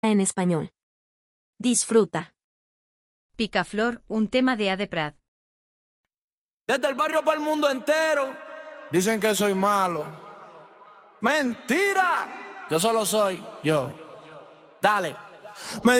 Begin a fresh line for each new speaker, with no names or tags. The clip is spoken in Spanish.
en español. Disfruta.
Picaflor, un tema de Ade Prat.
Desde el barrio para el mundo entero dicen que soy malo. ¡Mentira! Yo solo soy yo. Dale.